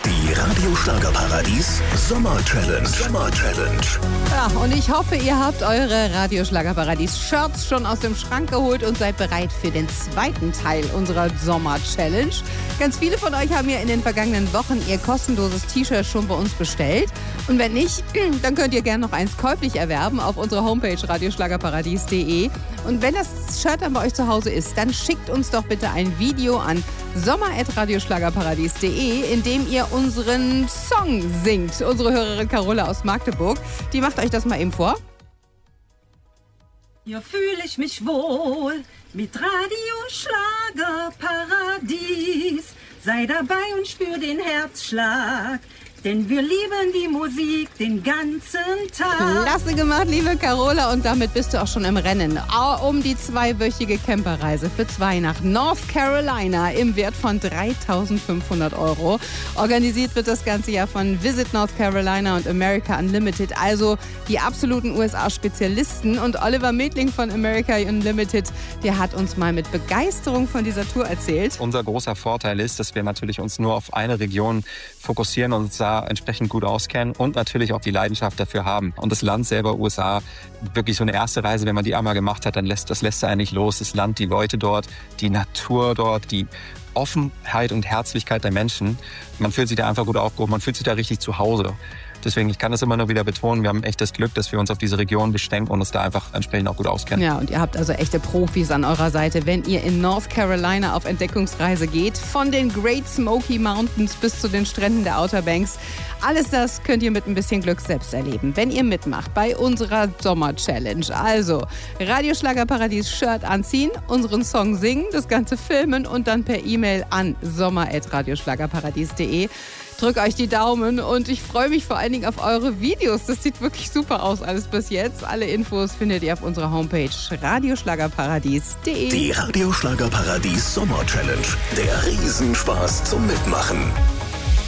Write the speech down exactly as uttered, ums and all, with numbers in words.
Die Radio Schlagerparadies Sommer Challenge. Sommer Challenge. Ja, und ich hoffe, ihr habt eure Radio Schlagerparadies Shirts schon aus dem Schrank geholt und seid bereit für den zweiten Teil unserer Sommer Challenge. Ganz viele von euch haben ja in den vergangenen Wochen ihr kostenloses T-Shirt schon bei uns bestellt. Und wenn nicht, dann könnt ihr gerne noch eins käuflich erwerben auf unserer Homepage radio schlagerparadies punkt de. Und wenn das Shirt dann bei euch zu Hause ist, dann schickt uns doch bitte ein Video an sommer at radio schlagerparadies punkt de, in dem ihr unseren Song singt. Unsere Hörerin Carola aus Magdeburg, die macht euch das mal eben vor. Hier fühle ich mich wohl mit Radio Schlagerparadies. Sei dabei und spür den Herzschlag, denn wir lieben die Musik den ganzen Tag. Klasse gemacht, liebe Carola. Und damit bist du auch schon im Rennen. Um die zweiwöchige Camperreise für zwei nach North Carolina im Wert von dreitausendfünfhundert Euro. Organisiert wird das Ganze ja von Visit North Carolina und America Unlimited. Also die absoluten U S A-Spezialisten. Und Oliver Medling von America Unlimited, der hat uns mal mit Begeisterung von dieser Tour erzählt. Unser großer Vorteil ist, dass wir natürlich uns nur auf eine Region fokussieren und uns da entsprechend gut auskennen und natürlich auch die Leidenschaft dafür haben. Und das Land selber, U S A, wirklich so eine erste Reise, wenn man die einmal gemacht hat, dann lässt das lässt einen nicht los. Das Land, die Leute dort, die Natur dort, die Offenheit und Herzlichkeit der Menschen. Man fühlt sich da einfach gut aufgehoben, man fühlt sich da richtig zu Hause. Deswegen, ich kann das immer nur wieder betonen, wir haben echt das Glück, dass wir uns auf diese Region beschränken und uns da einfach entsprechend auch gut auskennen. Ja, und ihr habt also echte Profis an eurer Seite, wenn ihr in North Carolina auf Entdeckungsreise geht. Von den Great Smoky Mountains bis zu den Stränden der Outer Banks. Alles das könnt ihr mit ein bisschen Glück selbst erleben, wenn ihr mitmacht bei unserer Sommer-Challenge. Also, Radio Schlagerparadies Shirt anziehen, unseren Song singen, das Ganze filmen und dann per E-Mail an sommer at radio schlagerparadies punkt de. Drückt euch die Daumen und ich freue mich vor allen Dingen auf eure Videos. Das sieht wirklich super aus, alles bis jetzt. Alle Infos findet ihr auf unserer Homepage radio schlagerparadies punkt de. Die Radio Schlagerparadies Sommer Challenge. Der Riesenspaß zum Mitmachen.